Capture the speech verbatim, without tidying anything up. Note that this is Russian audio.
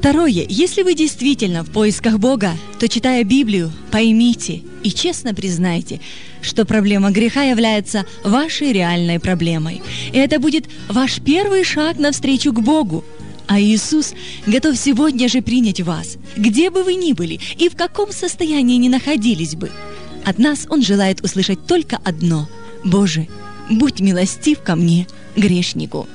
Второе. Если вы действительно в поисках Бога, то, читая Библию, поймите и честно признайте, что проблема греха является вашей реальной проблемой. И это будет ваш первый шаг навстречу к Богу. А Иисус готов сегодня же принять вас, где бы вы ни были и в каком состоянии ни находились бы. От нас Он желает услышать только одно: «Боже, будь милостив ко мне, грешнику».